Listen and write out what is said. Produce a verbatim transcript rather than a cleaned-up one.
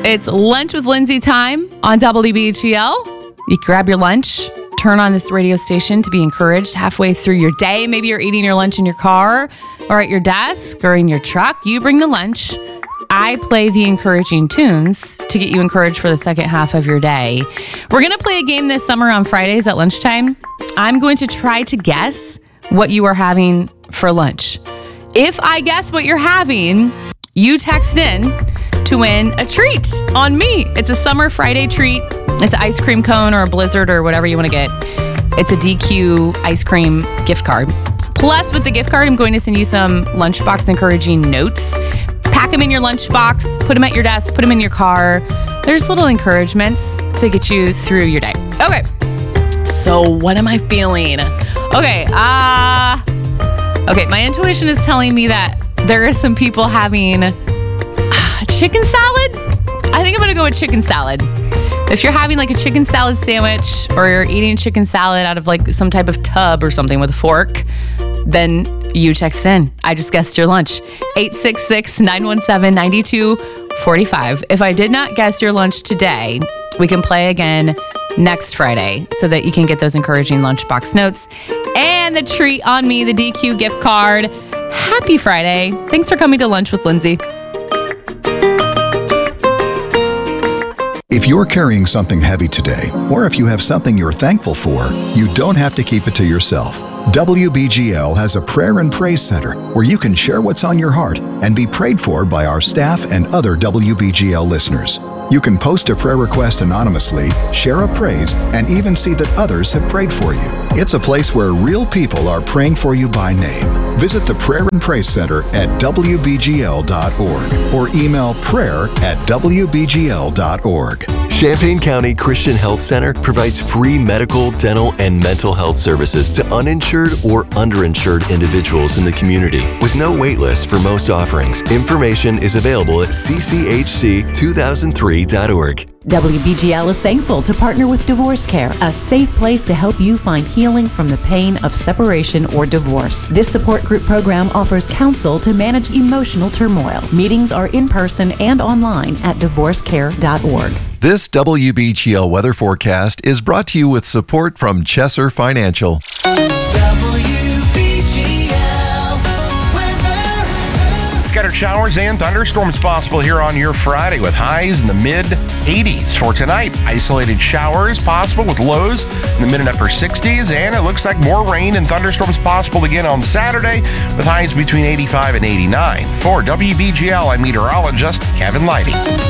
It's Lunch with Lindsay time on W B G L. You grab your lunch, turn on this radio station to be encouraged halfway through your day. Maybe you're eating your lunch in your car or at your desk or in your truck. You bring the lunch. I play the encouraging tunes to get you encouraged for the second half of your day. We're going to play a game this summer on Fridays at lunchtime. I'm going to try to guess what you are having for lunch. If I guess what you're having, you text in to win a treat on me. It's a summer Friday treat. It's an ice cream cone or a Blizzard or whatever you want to get. It's a D Q ice cream gift card. Plus, with the gift card, I'm going to send you some lunchbox encouraging notes. Pack them in your lunchbox, put them at your desk, put them in your car. There's little encouragements to get you through your day. Okay. So what am I feeling? Okay. Uh, okay. My intuition is telling me that there are some people having uh, chicken salad. I think I'm going to go with chicken salad. If you're having like a chicken salad sandwich or you're eating chicken salad out of like some type of tub or something with a fork, then you text in. I just guessed your lunch. eight six six, nine one seven, nine two four five. If I did not guess your lunch today, we can play again next Friday so that you can get those encouraging lunchbox notes and the treat on me, the D Q gift card. Happy Friday. Thanks for coming to Lunch with Lindsay. If you're carrying something heavy today, or if you have something you're thankful for, you don't have to keep it to yourself. W B G L has a prayer and praise center where you can share what's on your heart and be prayed for by our staff and other W B G L listeners. You can post a prayer request anonymously, share a praise, and even see that others have prayed for you. It's a place where real people are praying for you by name. Visit the Prayer and Praise Center at W B G L dot org or email prayer at W B G L dot org. Champaign County Christian Health Center provides free medical, dental, and mental health services to uninsured or underinsured individuals in the community with no wait list for most offerings. Information is available at C C H C two thousand three dot org. W B G L is thankful to partner with Divorce Care, a safe place to help you find healing from the pain of separation or divorce. This support group program offers counsel to manage emotional turmoil. Meetings are in person and online at divorce care dot org. This W B G L weather forecast is brought to you with support from Chesser Financial. Scattered showers and thunderstorms possible here on your Friday with highs in the mid eighties. For tonight, isolated showers possible with lows in the mid and upper sixties, and it looks like more rain and thunderstorms possible again on Saturday with highs between eighty-five and eighty-nine. For W B G L, I'm meteorologist Kevin Leidy.